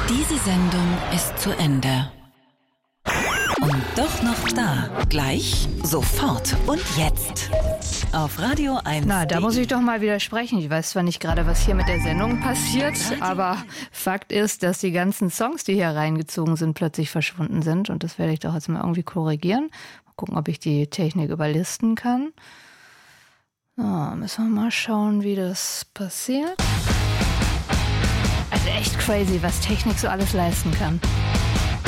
Diese Sendung ist zu Ende. Und doch noch da. Gleich, sofort und jetzt. Auf Radio 1. Na, da muss ich doch mal widersprechen. Ich weiß zwar nicht gerade, was hier mit der Sendung passiert, aber Fakt ist, dass die ganzen Songs, die hier reingezogen sind, plötzlich verschwunden sind. Und das werde ich doch jetzt mal irgendwie korrigieren. Mal gucken, ob ich die Technik überlisten kann. So, müssen wir mal schauen, wie das passiert. Also echt crazy, was Technik so alles leisten kann.